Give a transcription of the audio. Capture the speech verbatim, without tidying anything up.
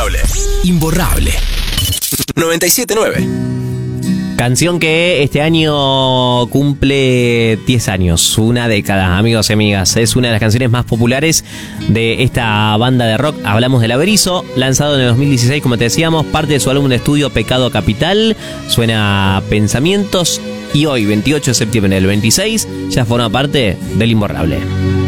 Imborrable. Imborrable. noventa y siete nueve. Canción que este año cumple diez años, una década, amigos y amigas. Es una de las canciones más populares de esta banda de rock. Hablamos del Averizo, lanzado en el dos mil dieciséis, como te decíamos, parte de su álbum de estudio Pecado Capital. Suena Pensamientos y hoy, veintiocho de septiembre del veintiséis, ya forma parte del Imborrable.